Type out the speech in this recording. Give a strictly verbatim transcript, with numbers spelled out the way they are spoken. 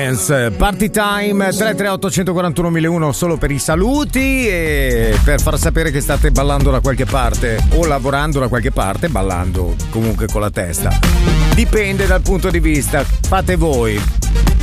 Party Time tre tre otto uno quattro uno uno uno solo per i saluti e per far sapere che state ballando da qualche parte o lavorando da qualche parte, ballando comunque con la testa. Dipende dal punto di vista, fate voi.